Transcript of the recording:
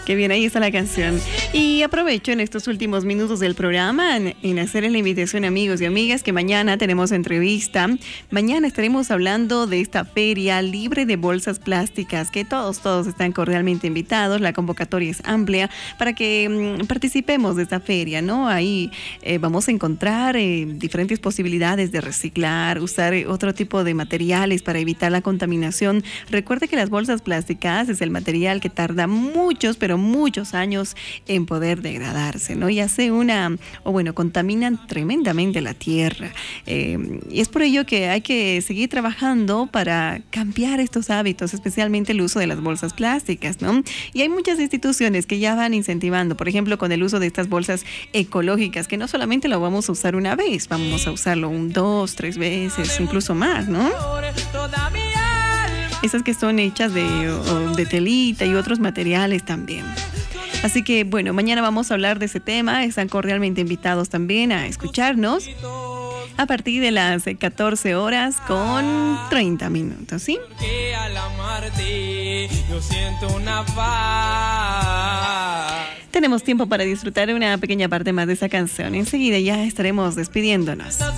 Qué bien, ahí está la canción. Y aprovecho en estos últimos minutos del programa en hacerles la invitación, amigos y amigas, que mañana tenemos entrevista. Mañana estaremos hablando de esta feria libre de bolsas plásticas, que todos están cordialmente invitados. La convocatoria es amplia para que participemos de esta feria, ¿no? Ahí vamos a encontrar diferentes posibilidades de reciclar, usar otro tipo de materiales para evitar la contaminación. Recuerde que las bolsas plásticas es el material que tarda muchos, pero muchos años en poder degradarse, ¿no? Y contaminan tremendamente la tierra. Y es por ello que hay que seguir trabajando para cambiar estos hábitos, especialmente el uso de las bolsas plásticas, ¿no? Y hay muchas instituciones que ya van incentivando, por ejemplo, con el uso de estas bolsas ecológicas, que no solamente lo vamos a usar una vez, vamos a usarlo 2, 3 veces, incluso más, ¿no? Esas que son hechas de telita y otros materiales también. Así que, bueno, mañana vamos a hablar de ese tema. Están cordialmente invitados también a escucharnos a partir de las 14 horas con 30 minutos, ¿sí? Tenemos tiempo para disfrutar una pequeña parte más de esa canción. Enseguida ya estaremos despidiéndonos.